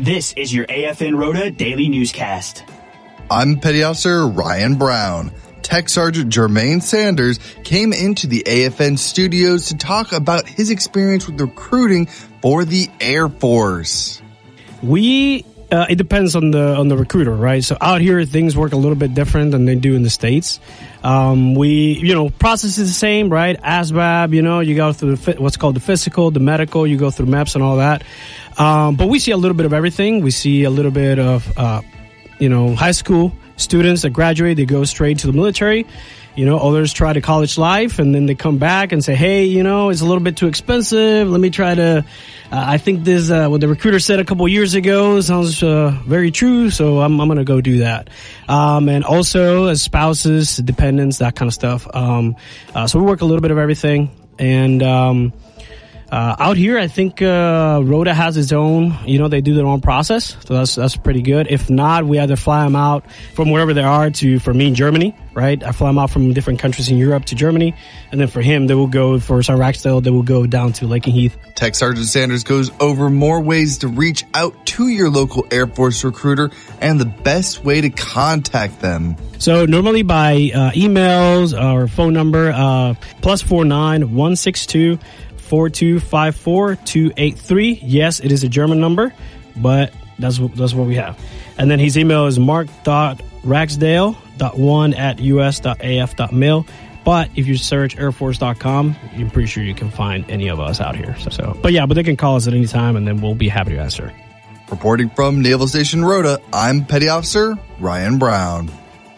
This is your AFN Rota Daily Newscast. I'm Petty Officer Ryan Brown. Tech Sergeant Jermaine Sanders came into the AFN studios to talk about his experience with recruiting for the Air Force. It depends on the recruiter, right? So out here, things work a little bit different than they do in the States. Process is the same, right? ASVAB, you go through what's called the physical, the medical, you go through MEPS and all that. But we see a little bit of everything. We see a little bit of, high school students that graduate, they go straight to the military. Others try the college life and then they come back and say, hey, it's a little bit too expensive. Let me try to, I think this, what the recruiter said a couple years ago sounds very true. So I'm going to go do that. And also as spouses, dependents, that kind of stuff. So we work a little bit of everything. And, out here, I think, Rota has its own, they do their own process. So that's pretty good. If not, we either fly them out from wherever they are for me in Germany, right? I fly them out from different countries in Europe to Germany. And then for him, they will go for Ragsdale, they will go down to Lakenheath. Tech Sergeant Sanders goes over more ways to reach out to your local Air Force recruiter and the best way to contact them. So normally by, emails or phone number, +49 162 4254-283. Yes, it is a German number, but that's what we have. And then his email is mark.ragsdale.1@us.af.mil. But if you search airforce.com, I'm pretty sure you can find any of us out here. But they can call us at any time, and then we'll be happy to answer. Reporting from Naval Station Rota, I'm Petty Officer Ryan Brown.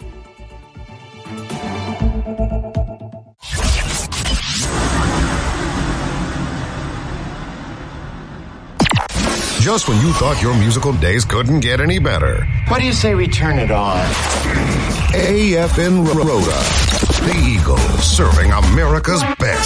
Just when you thought your musical days couldn't get any better. What do you say we turn it on? AFN Rota, the Eagle, serving America's best.